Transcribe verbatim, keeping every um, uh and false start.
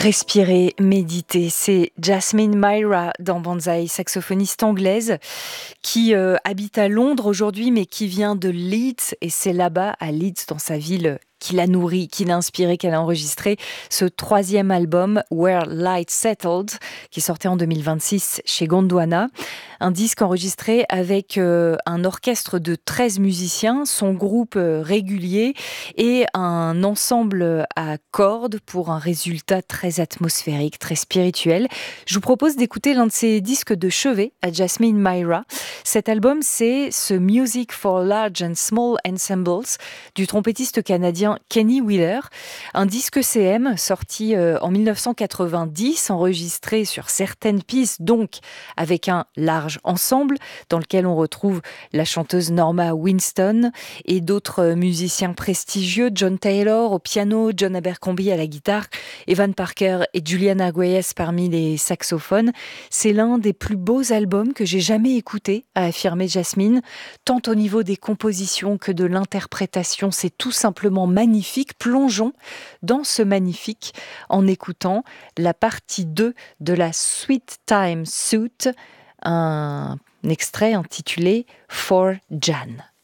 Respirer, méditer, c'est Jasmine Myra dans Banzai, saxophoniste anglaise qui euh, habite à Londres aujourd'hui mais qui vient de Leeds et c'est là-bas, à Leeds, dans sa ville qui l'a nourrie, qui l'a inspirée, qu'elle a enregistré ce troisième album, Where Light Settled, qui sortait en deux mille vingt-six chez Gondwana. Un disque enregistré avec euh, un orchestre de treize musiciens, son groupe euh, régulier et un ensemble à cordes pour un résultat très atmosphérique, très spirituel. Je vous propose d'écouter l'un de ses disques de chevet à Jasmine Myra. Cet album, c'est ce Music for Large and Small Ensembles du trompettiste canadien Kenny Wheeler. Un disque C M sorti euh, en dix-neuf cent quatre-vingt-dix, enregistré sur certaines pistes, donc avec un large ensemble dans lequel on retrouve la chanteuse Norma Winston et d'autres musiciens prestigieux, John Taylor au piano, John Abercrombie à la guitare, Evan Parker et Julian Arguelles parmi les saxophones. C'est l'un des plus beaux albums que j'ai jamais écouté, a affirmé Jasmine, tant au niveau des compositions que de l'interprétation. C'est tout simplement magnifique. Plongeons dans ce magnifique en écoutant la partie deux de la Sweet Time Suite, un extrait intitulé For Jan.